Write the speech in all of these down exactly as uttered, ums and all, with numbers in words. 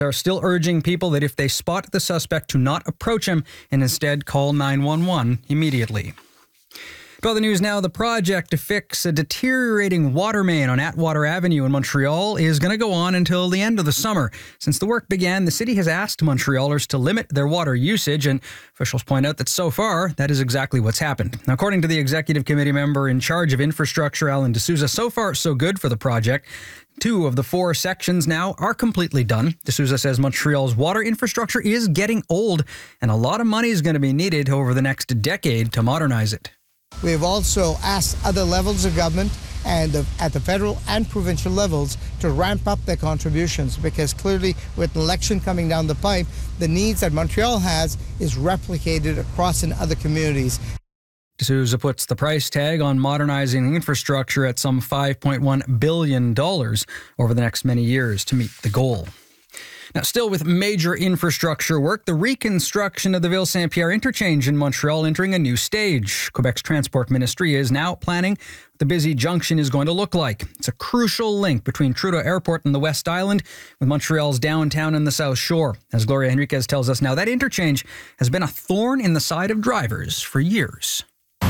are still urging people that if they spot the suspect to not approach him and instead call nine one one immediately. To other news now, the project to fix a deteriorating water main on Atwater Avenue in Montreal is going to go on until the end of the summer. Since the work began, the city has asked Montrealers to limit their water usage, and officials point out that so far, that is exactly what's happened. Now, according to the executive committee member in charge of infrastructure, Alan D'Souza, so far so good for the project. Two of the four sections now are completely done. D'Souza says Montreal's water infrastructure is getting old, and a lot of money is going to be needed over the next decade to modernize it. We've also asked other levels of government and the, at the federal and provincial levels to ramp up their contributions, because clearly with an election coming down the pipe, the needs that Montreal has is replicated across in other communities. D'Souza puts the price tag on modernizing infrastructure at some five point one billion dollars over the next many years to meet the goal. Now, still with major infrastructure work, the reconstruction of the Ville-Saint-Pierre interchange in Montreal entering a new stage. Quebec's Transport Ministry is now planning what the busy junction is going to look like. It's a crucial link between Trudeau Airport and the West Island, with Montreal's downtown and the South Shore. As Gloria Henriquez tells us now, that interchange has been a thorn in the side of drivers for years.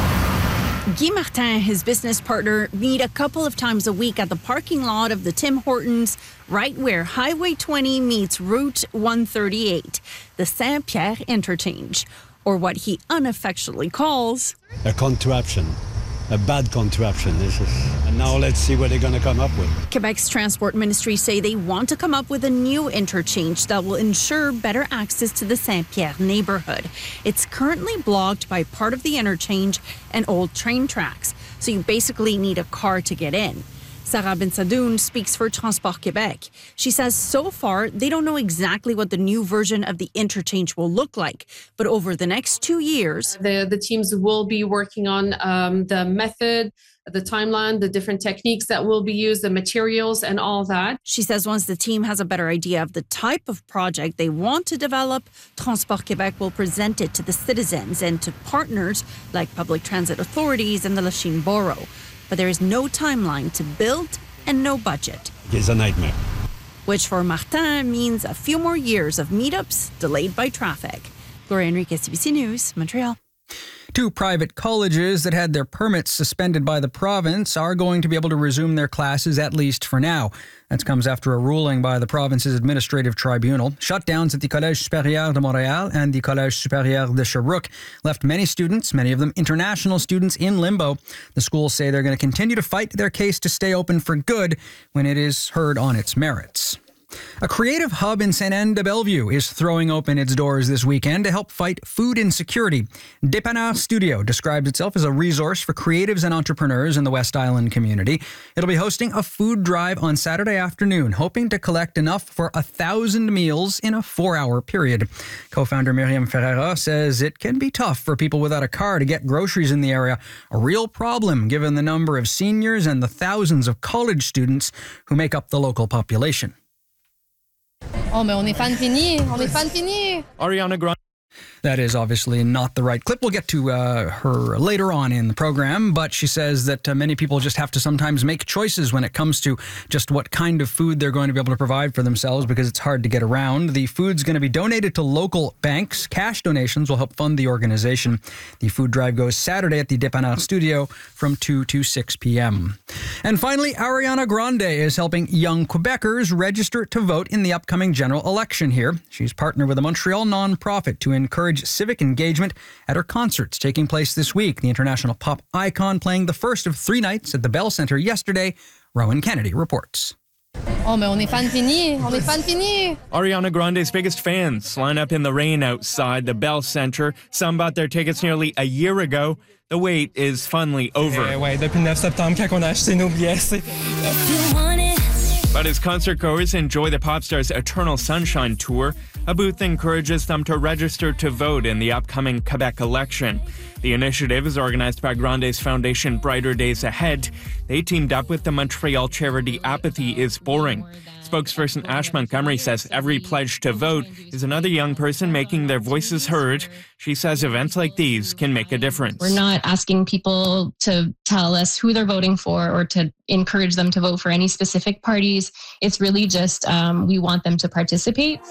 Guy Martin, his business partner, meet a couple of times a week at the parking lot of the Tim Hortons, right where Highway twenty meets Route one thirty-eight, the Saint-Pierre interchange, or what he unaffectionately calls a contraption. A bad contraption, this is. And now let's see what they're going to come up with. Quebec's Transport Ministry say they want to come up with a new interchange that will ensure better access to the Saint-Pierre neighborhood. It's currently blocked by part of the interchange and old train tracks, so you basically need a car to get in. Sarah Ben-Sadoun speaks for Transport Québec. She says so far they don't know exactly what the new version of the interchange will look like, but over the next two years, the, the teams will be working on um, the method, the timeline, the different techniques that will be used, the materials and all that. She says once the team has a better idea of the type of project they want to develop, Transport Québec will present it to the citizens and to partners like public transit authorities and the Lachine Borough. But there is no timeline to build and no budget. It's a nightmare. Which for Martin means a few more years of meetups delayed by traffic. Gloria Henriquez, C B C News, Montreal. Two private colleges that had their permits suspended by the province are going to be able to resume their classes, at least for now. That comes after a ruling by the province's administrative tribunal. Shutdowns at the Collège Supérieur de Montréal and the Collège Supérieur de Sherbrooke left many students, many of them international students, in limbo. The schools say they're going to continue to fight their case to stay open for good when it is heard on its merits. A creative hub in Saint-Anne-de-Bellevue is throwing open its doors this weekend to help fight food insecurity. Dépanneur Studio describes itself as a resource for creatives and entrepreneurs in the West Island community. It'll be hosting a food drive on Saturday afternoon, hoping to collect enough for a thousand meals in a four-hour period. Co-founder Miriam Ferreira says it can be tough for people without a car to get groceries in the area, a real problem given the number of seniors and the thousands of college students who make up the local population. Oh, mais on est fan fini, on est fan fini. Ariana Grande. That is obviously not the right clip. We'll get to uh, her later on in the program, but she says that uh, many people just have to sometimes make choices when it comes to just what kind of food they're going to be able to provide for themselves because it's hard to get around. The food's going to be donated to local banks. Cash donations will help fund the organization. The food drive goes Saturday at the Dépanneur Studio from two to six p.m. And finally, Ariana Grande is helping young Quebecers register to vote in the upcoming general election here. She's partnered with a Montreal nonprofit to encourage civic engagement at her concerts taking place this week. The international pop icon playing the first of three nights at the Bell Centre yesterday. Rowan Kennedy reports. Oh, mais on est fan fini, on est fan fini. Ariana Grande's biggest fans line up in the rain outside the Bell Centre. Some bought their tickets nearly a year ago. The wait is finally over. Eh ouais, depuis le neuf septembre, quand on a acheté nos billets, But as concertgoers enjoy the pop star's Eternal Sunshine tour, a booth encourages them to register to vote in the upcoming Quebec election. The initiative is organized by Grande's foundation Brighter Days Ahead. They teamed up with the Montreal charity Apathy is Boring. Spokesperson Ash Montgomery says every pledge to vote is another young person making their voices heard. She says events like these can make a difference. We're not asking people to tell us who they're voting for or to encourage them to vote for any specific parties. It's really just um, we want them to participate.